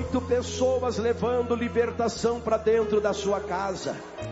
18 pessoas levando libertação para dentro da sua casa.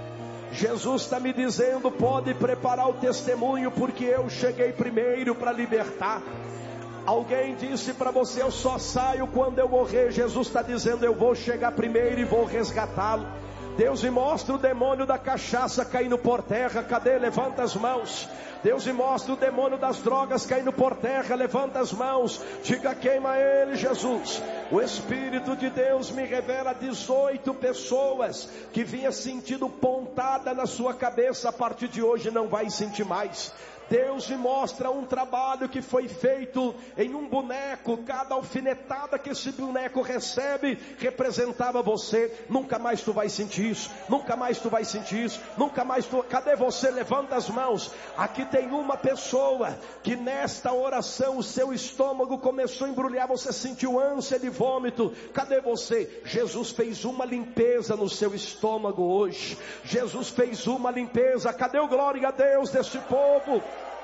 Jesus está me dizendo: pode preparar o testemunho, porque eu cheguei primeiro para libertar. Alguém disse para você: eu só saio quando eu morrer. Jesus está dizendo: eu vou chegar primeiro e vou resgatá-lo. Deus me mostra o demônio da cachaça caindo por terra. Cadê? Levanta as mãos. Deus me mostra o demônio das drogas caindo por terra. Levanta as mãos. Diga: queima ele, Jesus. O Espírito de Deus me revela 18 pessoas que vinha sentindo pontada na sua cabeça. A partir de hoje não vai sentir mais. Deus me mostra um trabalho que foi feito em um boneco. Cada alfinetada que esse boneco recebe representava você. Nunca mais tu vai sentir isso. Nunca mais tu vai sentir isso. Nunca mais tu... Cadê você? Levanta as mãos. Aqui tem uma pessoa que nesta oração o seu estômago começou a embrulhar. Você sentiu ânsia de vômito. Cadê você? Jesus fez uma limpeza no seu estômago hoje. Jesus fez uma limpeza. Cadê o glória a Deus deste povo?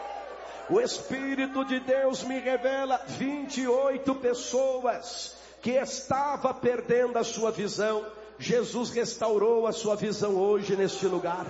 O Espírito de Deus me revela 28 pessoas que estavam perdendo a sua visão. Jesus restaurou a sua visão hoje neste lugar.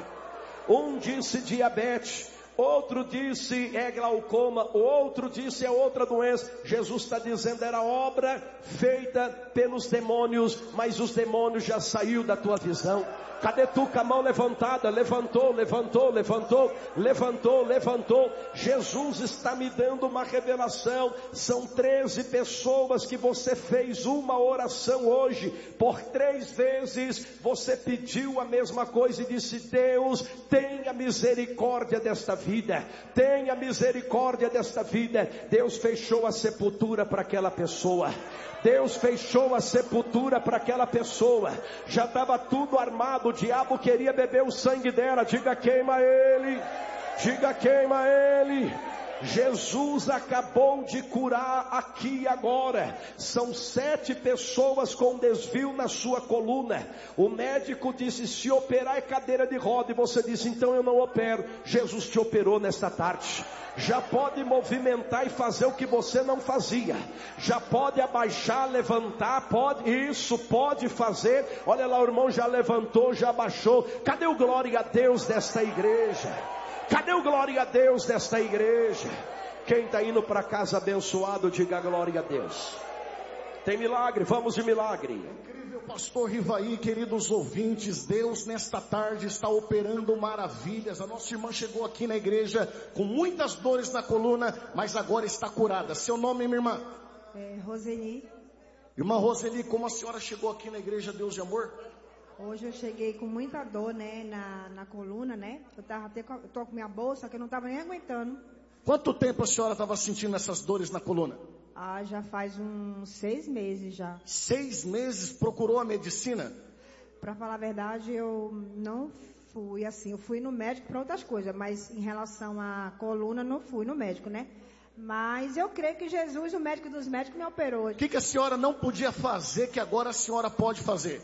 Um disse diabetes, outro disse é glaucoma, o outro disse é outra doença. Jesus está dizendo: era obra feita pelos demônios, mas os demônios já saíram da tua visão. Cadê tu com a mão levantada? Levantou, levantou, levantou, levantou, levantou. Jesus está me dando uma revelação. São 13 pessoas que você fez uma oração hoje. Por 3 vezes você pediu a mesma coisa e disse: Deus, tenha misericórdia desta vida. Tenha misericórdia desta vida. Deus fechou a sepultura para aquela pessoa. Deus fechou a sepultura para aquela pessoa. Já estava tudo armado. O diabo queria beber o sangue dela. Diga: queima ele. Diga: queima ele. Jesus acabou de curar aqui e agora. São 7 pessoas com desvio na sua coluna. O médico disse: se operar é cadeira de roda. E você disse: então eu não opero. Jesus te operou nesta tarde. Já pode movimentar e fazer o que você não fazia. Já pode abaixar, levantar, pode, isso pode fazer. Olha lá, o irmão já levantou, já abaixou. Cadê o glória a Deus desta igreja? Cadê o glória a Deus desta igreja? Quem está indo para casa abençoado, diga glória a Deus. Tem milagre, vamos de milagre. Incrível pastor Rivaí, queridos ouvintes, Deus nesta tarde está operando maravilhas. A nossa irmã chegou aqui na igreja com muitas dores na coluna, mas agora está curada. Seu nome, minha irmã? Roseli. Irmã Roseli, como a senhora chegou aqui na igreja Deus de Amor? Hoje eu cheguei com muita dor, né, na coluna, né? Eu tô com minha bolsa que eu não estava nem aguentando. Quanto tempo a senhora estava sentindo essas dores na coluna? Já faz uns 6 meses já. 6 meses? Procurou a medicina? Para falar a verdade, eu não fui assim. Eu fui no médico para outras coisas, mas em relação à coluna, não fui no médico, né? Mas eu creio que Jesus, o médico dos médicos, me operou hoje. O que a senhora não podia fazer que agora a senhora pode fazer?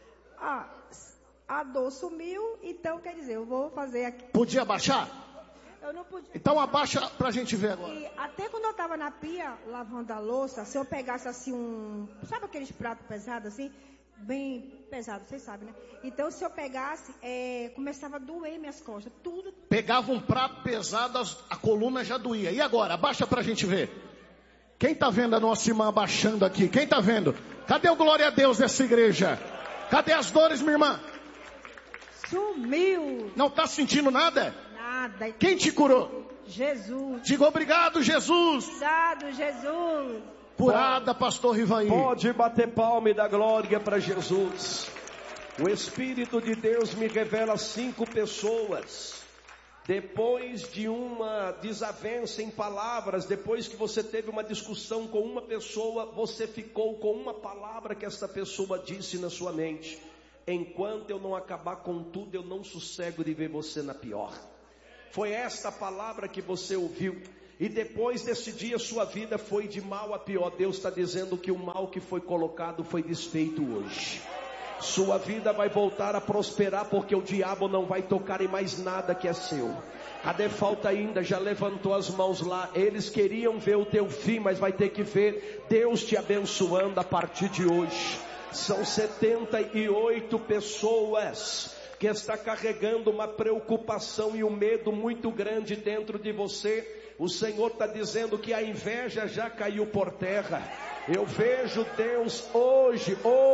A dor sumiu, então quer dizer, eu vou fazer aqui. Podia abaixar? Eu não podia. Então abaixa pra gente ver agora. E até quando eu tava na pia, lavando a louça, se eu pegasse assim sabe aqueles pratos pesados assim? Bem pesado, vocês sabem, né? Então se eu pegasse, começava a doer minhas costas, tudo. Pegava um prato pesado, a coluna já doía. E agora? Abaixa pra gente ver. Quem tá vendo a nossa irmã abaixando aqui? Quem tá vendo? Cadê o glória a Deus dessa igreja? Cadê as dores, minha irmã? Sumiu. Não tá sentindo nada? Nada. Quem te curou? Jesus. Diga obrigado, Jesus. Obrigado, Jesus. Curada, pastor Rivaí. Pode bater palma e dar glória para Jesus. O Espírito de Deus me revela 5 pessoas. Depois de uma desavença em palavras, depois que você teve uma discussão com uma pessoa, você ficou com uma palavra que essa pessoa disse na sua mente: enquanto eu não acabar com tudo, eu não sossego de ver você na pior. Foi esta palavra que você ouviu. E depois desse dia, sua vida foi de mal a pior. Deus está dizendo que o mal que foi colocado foi desfeito hoje. Sua vida vai voltar a prosperar, porque o diabo não vai tocar em mais nada que é seu. Cadê? Falta ainda, já levantou as mãos lá. Eles queriam ver o teu fim, mas vai ter que ver Deus te abençoando a partir de hoje. São 78 pessoas que está carregando uma preocupação e um medo muito grande dentro de você. O Senhor está dizendo que a inveja já caiu por terra. Eu vejo Deus hoje,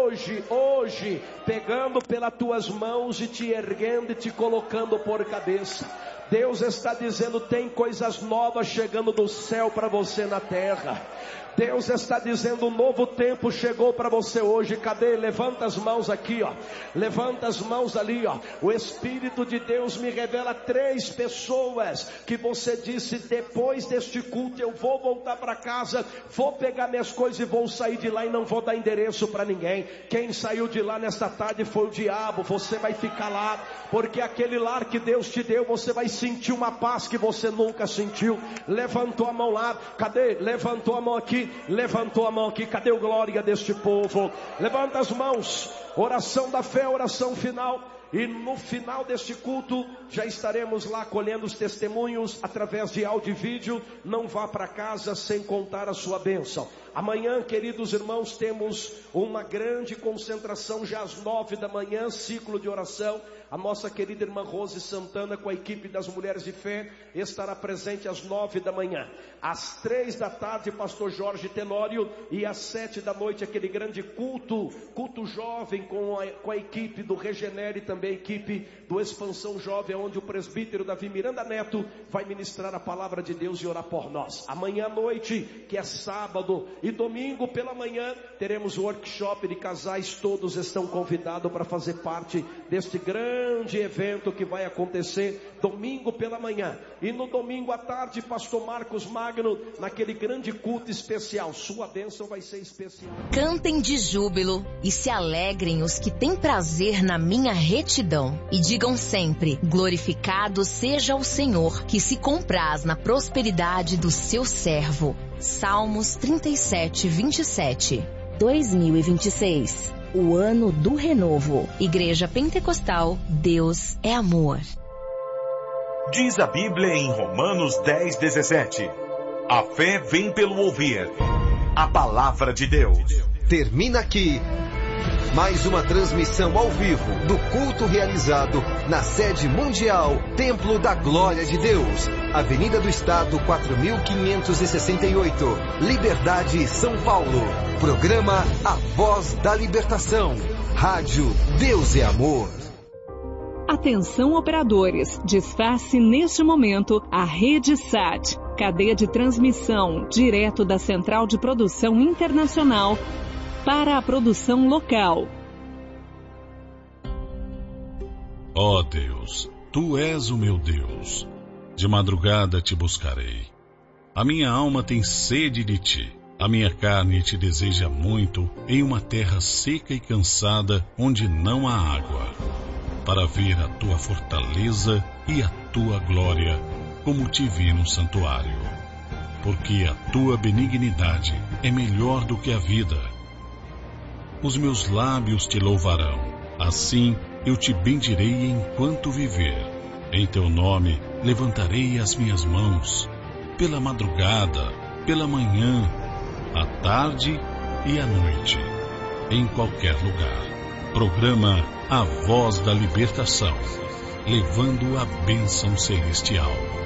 pegando pelas tuas mãos e te erguendo e te colocando por cabeça. Deus está dizendo, tem coisas novas chegando do céu para você na terra. Deus está dizendo, um novo tempo chegou para você hoje. Cadê? Levanta as mãos aqui, ó. Levanta as mãos ali, ó. O Espírito de Deus me revela 3 pessoas que você disse, depois deste culto eu vou voltar para casa, vou pegar minhas coisas e vou sair de lá e não vou dar endereço para ninguém. Quem saiu de lá nesta tarde foi o diabo. Você vai ficar lá, porque aquele lar que Deus te deu, você vai sentir uma paz que você nunca sentiu. Levantou a mão lá, cadê? Levantou a mão aqui. Levantou a mão aqui, cadê o glória deste povo? Levanta as mãos, oração da fé, oração final. E no final deste culto, já estaremos lá colhendo os testemunhos através de áudio e vídeo. Não vá para casa sem contar a sua bênção. Amanhã, queridos irmãos, temos uma grande concentração, já às 9 da manhã, ciclo de oração. A nossa querida irmã Rose Santana, com a equipe das Mulheres de Fé, estará presente às 9 da manhã. Às 3 da tarde, pastor Jorge Tenório. E às 7 da noite, aquele grande culto jovem com a equipe do Regenere, também a equipe do Expansão Jovem, onde o presbítero Davi Miranda Neto vai ministrar a palavra de Deus e orar por nós. Amanhã à noite, que é sábado, e domingo pela manhã, teremos o workshop de casais. Todos estão convidados para fazer parte deste grande evento que vai acontecer domingo pela manhã. E no domingo à tarde, pastor Marcos Magno, naquele grande culto especial. Sua bênção vai ser especial. Cantem de júbilo e se alegrem os que têm prazer na minha retidão. E digam sempre, glorificado seja o Senhor, que se compraz na prosperidade do seu servo. Salmos 37, 27. 2026. O ano do renovo. Igreja Pentecostal, Deus é amor. Diz a Bíblia em Romanos 10, 17. A fé vem pelo ouvir a palavra de Deus. Termina aqui mais uma transmissão ao vivo do culto realizado na sede mundial Templo da Glória de Deus, Avenida do Estado 4568, Liberdade, São Paulo. Programa A Voz da Libertação. Rádio Deus é Amor. Atenção operadores, desface neste momento a Rede SAT, cadeia de transmissão direto da Central de Produção Internacional para a produção local. Ó Deus, Tu és o meu Deus. De madrugada te buscarei. A minha alma tem sede de Ti. A minha carne te deseja muito em uma terra seca e cansada, onde não há água, para ver a Tua fortaleza e a Tua glória, como te vi no santuário. Porque a Tua benignidade é melhor do que a vida. Os meus lábios te louvarão, assim eu te bendirei enquanto viver. Em teu nome levantarei as minhas mãos, pela madrugada, pela manhã, à tarde e à noite, em qualquer lugar. Programa A Voz da Libertação, levando a bênção celestial.